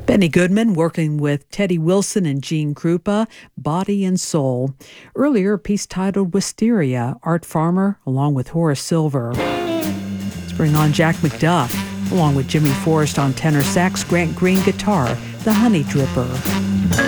Benny Goodman working with Teddy Wilson and Gene Krupa, Body and Soul. Earlier, a piece titled Wisteria, Art Farmer, along with Horace Silver. Let's bring on Jack McDuff, along with Jimmy Forrest on tenor sax, Grant Green guitar, The Honey Dripper.